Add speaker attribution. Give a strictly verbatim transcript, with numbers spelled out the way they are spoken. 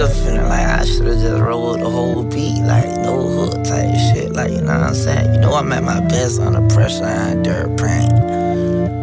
Speaker 1: nigga feeling like I should've just rolled the whole beat, like no hook type shit, like, you know what I'm saying? You know I'm at my best under pressure and dirt pain.